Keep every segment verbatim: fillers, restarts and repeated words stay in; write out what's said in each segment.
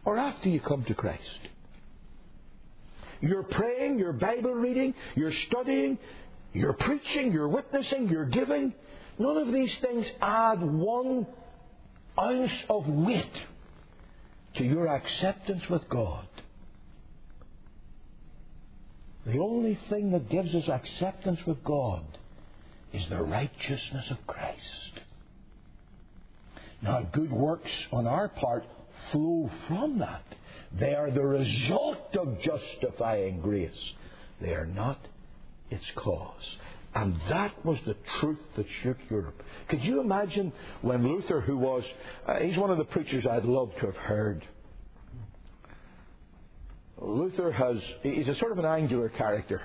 or after you come to Christ. You're praying, you're Bible reading, you're studying, you're preaching, you're witnessing, you're giving. None of these things add one ounce of weight to your acceptance with God. The only thing that gives us acceptance with God is the righteousness of Christ. Now, good works on our part flow from that. They are the result of justifying grace. They are not its cause. And that was the truth that shook Europe. Could you imagine when Luther, who was, uh, he's one of the preachers I'd love to have heard. Luther has, he's a sort of an angular character.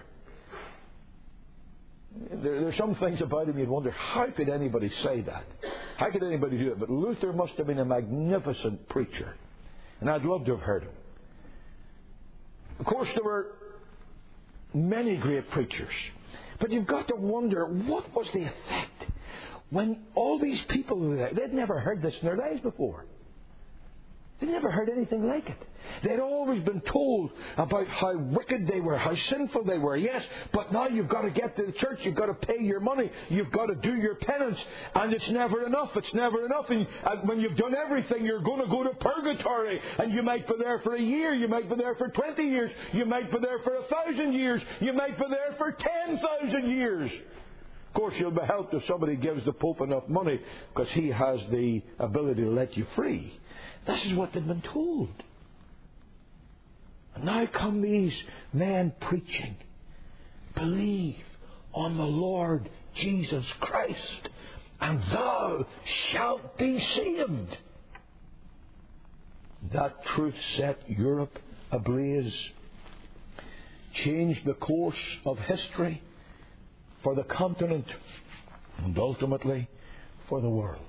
There, there's some things about him you'd wonder, how could anybody say that? How could anybody do it? But Luther must have been a magnificent preacher. And I'd love to have heard him. Of course, there were many great preachers. But you've got to wonder, what was the effect when all these people were there? They'd never heard this in their lives before. They'd never heard anything like it. They'd always been told about how wicked they were, how sinful they were. Yes, but now you've got to get to the church, you've got to pay your money, you've got to do your penance, and it's never enough, it's never enough. And when you've done everything, you're going to go to purgatory, and you might be there for a year, you might be there for twenty years, you might be there for a thousand years, you might be there for ten thousand years. Of course, you'll be helped if somebody gives the Pope enough money, because he has the ability to let you free. This is what they've been told. And now come these men preaching, believe on the Lord Jesus Christ, and thou shalt be saved. That truth set Europe ablaze, changed the course of history for the continent, and ultimately for the world.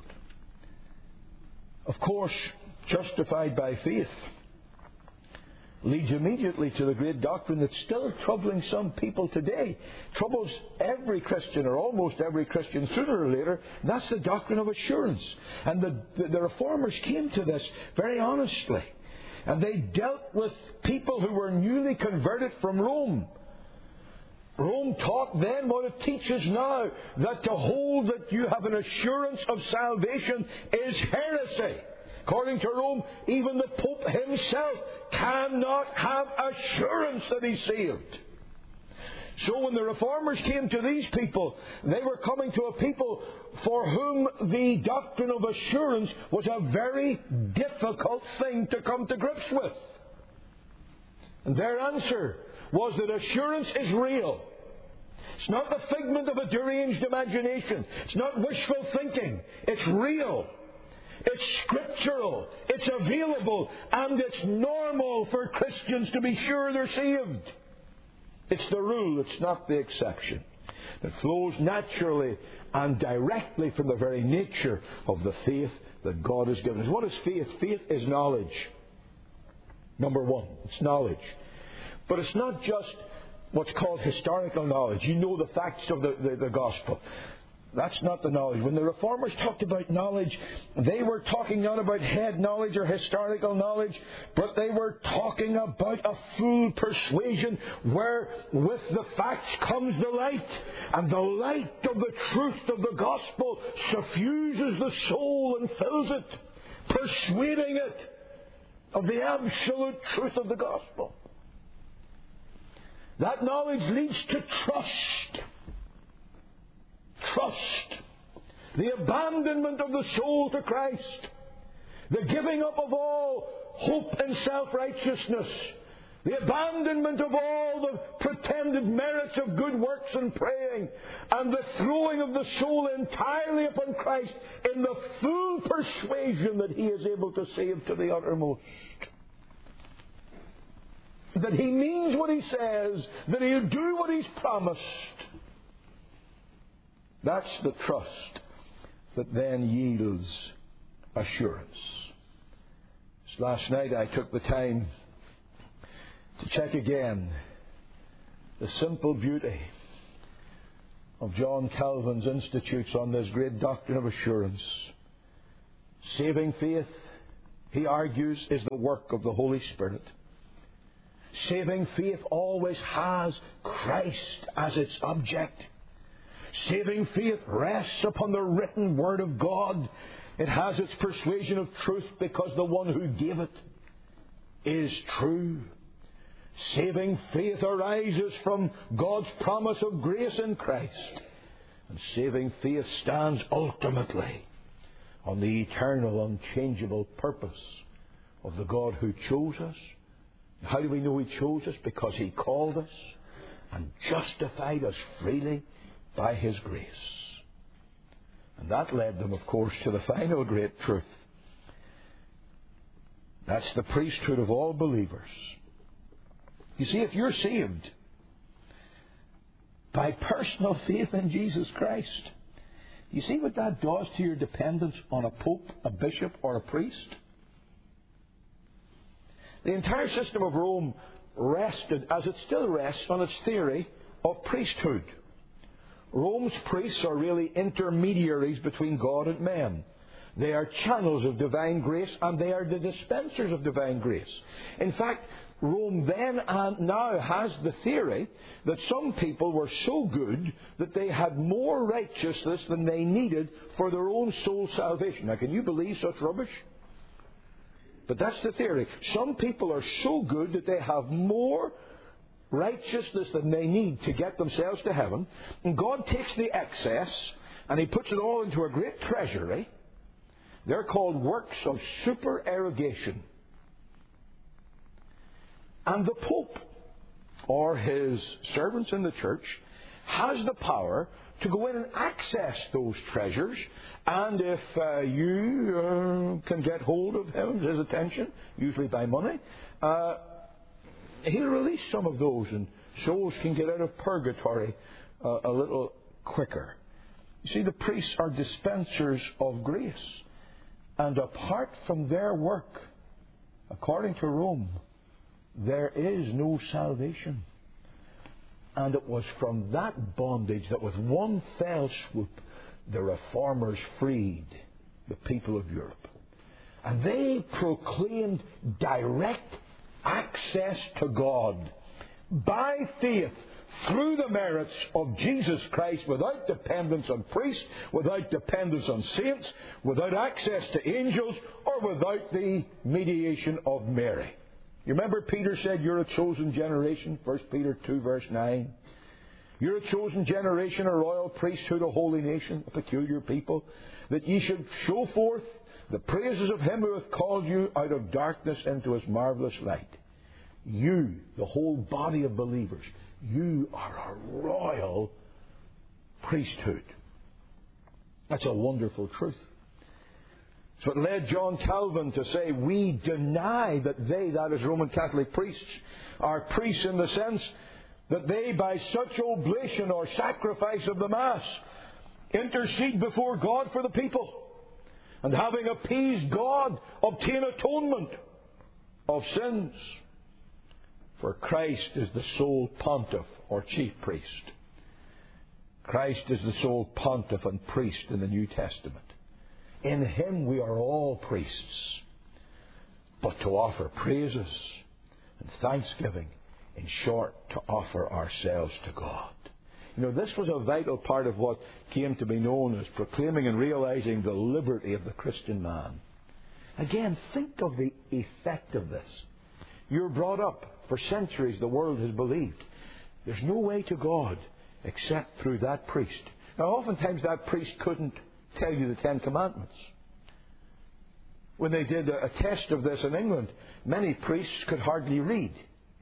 Of course, justified by faith leads immediately to the great doctrine that's still troubling some people today. Troubles every Christian, or almost every Christian, sooner or later. And that's the doctrine of assurance. And the, the, the Reformers came to this very honestly. And they dealt with people who were newly converted from Rome. Rome taught then what it teaches now, that to hold that you have an assurance of salvation is heresy. According to Rome, even the Pope himself cannot have assurance that he's saved. So when the Reformers came to these people, they were coming to a people for whom the doctrine of assurance was a very difficult thing to come to grips with. And their answer was that assurance is real. It's not the figment of a deranged imagination. It's not wishful thinking. It's real. It's scriptural, it's available, and it's normal for Christians to be sure they're saved. It's the rule, it's not the exception. It flows naturally and directly from the very nature of the faith that God has given us. What is faith? Faith is knowledge. Number one, it's knowledge. But it's not just what's called historical knowledge. You know the facts of the, the, the gospel. That's not the knowledge. When the Reformers talked about knowledge, they were talking not about head knowledge or historical knowledge, but they were talking about a full persuasion where with the facts comes the light. And the light of the truth of the gospel suffuses the soul and fills it, persuading it of the absolute truth of the gospel. That knowledge leads to trust. Trust. The abandonment of the soul to Christ. The giving up of all hope and self-righteousness. The abandonment of all the pretended merits of good works and praying. And the throwing of the soul entirely upon Christ in the full persuasion that He is able to save to the uttermost. That He means what He says. That He'll do what He's promised. That's the trust that then yields assurance. Just last night I took the time to check again the simple beauty of John Calvin's Institutes on this great doctrine of assurance. Saving faith, he argues, is the work of the Holy Spirit. Saving faith always has Christ as its object. Saving faith rests upon the written Word of God. It has its persuasion of truth because the one who gave it is true. Saving faith arises from God's promise of grace in Christ. And saving faith stands ultimately on the eternal, unchangeable purpose of the God who chose us. How do we know He chose us? Because He called us and justified us freely by His grace. And that led them, of course, to the final great truth. That's the priesthood of all believers. You see, if you're saved by personal faith in Jesus Christ, you see what that does to your dependence on a pope, a bishop, or a priest? The entire system of Rome rested, as it still rests, on its theory of priesthood. Rome's priests are really intermediaries between God and men. They are channels of divine grace, and they are the dispensers of divine grace. In fact, Rome then and now has the theory that some people were so good that they had more righteousness than they needed for their own soul salvation. Now, can you believe such rubbish? But that's the theory. Some people are so good that they have more righteousness than they need to get themselves to heaven. And God takes the excess and He puts it all into a great treasury. They're called works of supererogation. And the Pope, or his servants in the church, has the power to go in and access those treasures. And if uh, you uh, can get hold of him, his attention, usually by money, uh, he'll release some of those, and souls can get out of purgatory uh, a little quicker. You see, the priests are dispensers of grace. And apart from their work, according to Rome, there is no salvation. And it was from that bondage that with one fell swoop the Reformers freed the people of Europe. And they proclaimed direct access to God by faith through the merits of Jesus Christ, without dependence on priests, without dependence on saints, without access to angels, or without the mediation of Mary. You remember Peter said, you're a chosen generation, First Peter two verse nine. You're a chosen generation, a royal priesthood, a holy nation, a peculiar people, that ye should show forth the praises of Him who hath called you out of darkness into His marvellous light. You, the whole body of believers, you are a royal priesthood. That's a wonderful truth. So it led John Calvin to say, we deny that they, that is Roman Catholic priests, are priests in the sense that they, by such oblation or sacrifice of the Mass, intercede before God for the people, and having appeased God, obtain atonement of sins. For Christ is the sole pontiff or chief priest. Christ is the sole pontiff and priest in the New Testament. In Him we are all priests, but to offer praises and thanksgiving, in short, to offer ourselves to God. You know, this was a vital part of what came to be known as proclaiming and realizing the liberty of the Christian man. Again, think of the effect of this. You're brought up, for centuries the world has believed, there's no way to God except through that priest. Now, oftentimes that priest couldn't tell you the Ten Commandments. When they did a test of this in England, many priests could hardly read.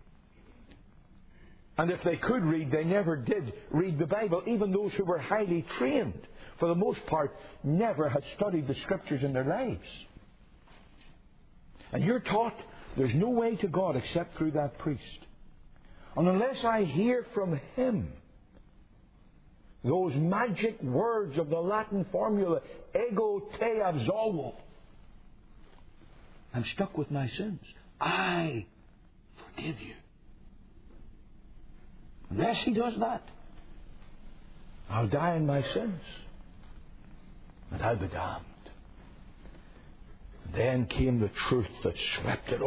And if they could read, they never did read the Bible. Even those who were highly trained, for the most part, never had studied the Scriptures in their lives. And you're taught there's no way to God except through that priest. And unless I hear from Him those magic words of the Latin formula, ego te absolvo, I'm stuck with my sins. I forgive you. Unless He does that, I'll die in my sins, and I'll be damned. Then came the truth that swept it